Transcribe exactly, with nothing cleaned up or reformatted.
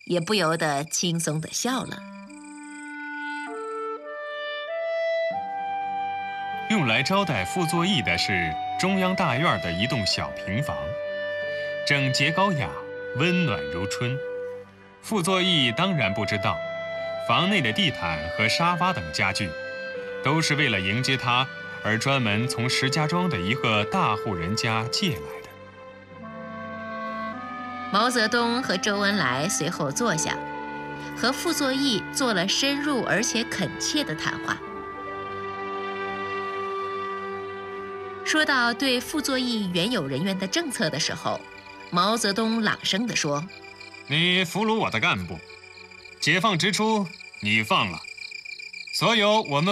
也不由得轻松地笑了。 用来招待傅作义的是中央大院的一栋小平房，整洁高雅，温暖如春。傅作义当然不知道，房内的地毯和沙发等家具，都是为了迎接他而专门从石家庄的一个大户人家借来的。 毛泽东和周恩来随后坐下，和傅作义做了深入而且恳切的谈话。说到对傅作义原有人员的政策的时候，毛泽东朗声地说：“ 你俘虏我的干部，解放之初你放了，所有我们